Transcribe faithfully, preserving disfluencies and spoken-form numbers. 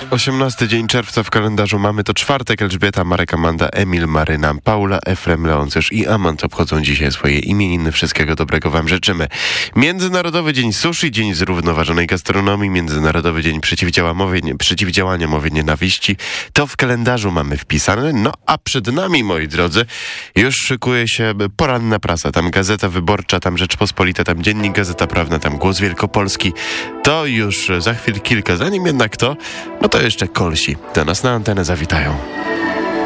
osiemnasty dzień czerwca w kalendarzu mamy, to czwartek. Elżbieta, Marek, Amanda, Emil, Maryna, Paula, Efrem, Leoncysz i Amant obchodzą dzisiaj swoje imieniny. Wszystkiego dobrego wam życzymy. Międzynarodowy Dzień Sushi, Dzień Zrównoważonej Gastronomii, Międzynarodowy Dzień Przeciwdziała mowie, nie, Przeciwdziałania Mowie Nienawiści. To w kalendarzu mamy wpisane. No a przed nami, moi drodzy, już szykuje się poranna prasa. Tam Gazeta Wyborcza, tam Rzeczpospolita, tam Dziennik Gazeta Prawna, tam Głos Wielkopolski. To już za chwil kilka. Zanim jednak to, no to jeszcze Kolsi do nas na antenę zawitają.